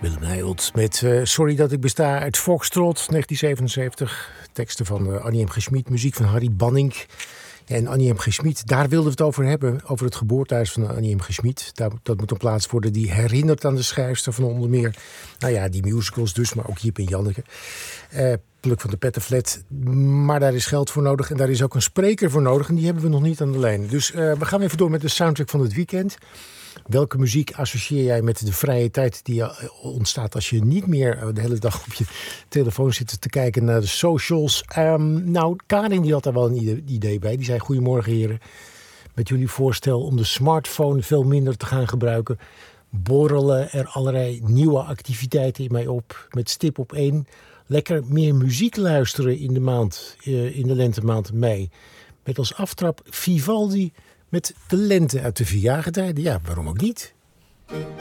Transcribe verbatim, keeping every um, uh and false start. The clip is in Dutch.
Willem Nijholt met uh, Sorry dat ik besta uit Foxtrot, negentien zevenenzeventig. Teksten van uh, Annie M. G. Schmid, muziek van Harry Banning. Ja, en Annie M. G. Schmid, daar wilden we het over hebben. Over het geboortehuis van Annie M. G. Schmid. Daar, dat moet een plaats worden die herinnert aan de schrijfster van onder meer... nou ja, die musicals dus, maar ook Jip en Janneke. Uh, Pluk van de Pettenflat. Maar daar is geld voor nodig en daar is ook een spreker voor nodig. En die hebben we nog niet aan de lijn. Dus uh, we gaan even door met de soundtrack van het weekend. Welke muziek associeer jij met de vrije tijd die ontstaat als je niet meer de hele dag op je telefoon zit te kijken naar de socials? Um, nou, Karin die had daar wel een idee bij. Die zei: goedemorgen heren, met jullie voorstel om de smartphone veel minder te gaan gebruiken, borrelen er allerlei nieuwe activiteiten in mij op. Met stip op één, lekker meer muziek luisteren in de maand, uh, in de lentemaand mei. Met als aftrap Vivaldi met de lente uit de vierjaargetijden. Ja, waarom ook niet?